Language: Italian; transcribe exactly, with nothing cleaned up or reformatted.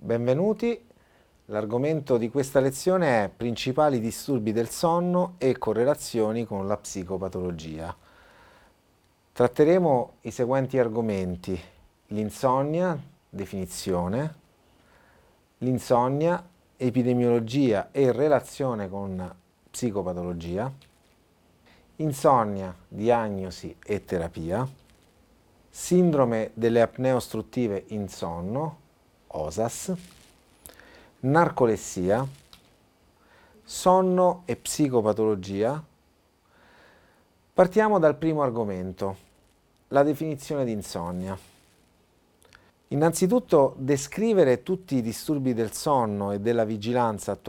Benvenuti. L'argomento di questa lezione è principali disturbi del sonno e correlazioni con la psicopatologia. Tratteremo i seguenti argomenti: l'insonnia, definizione, l'insonnia, epidemiologia e relazione con psicopatologia, insonnia, diagnosi e terapia, sindrome delle apnee ostruttive in sonno, O S A S, narcolessia, sonno e psicopatologia. Partiamo dal primo argomento, la definizione di insonnia. Innanzitutto, descrivere tutti i disturbi del sonno e della vigilanza attualmente